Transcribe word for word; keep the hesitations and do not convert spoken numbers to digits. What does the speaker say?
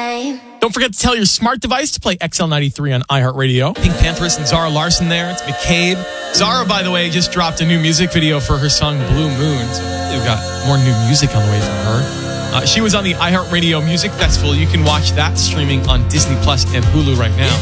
time. Don't forget to tell your smart device to play X L ninety-three on iHeartRadio. Pink Pantheress and Zara Larson there. It's McCabe. Zara, by the way, just dropped a new music video for her song Blue Moon. So we've got more new music on the way from her. Uh, she was on the iHeartRadio Music Festival. You can watch that streaming on Disney Plus and Hulu right now.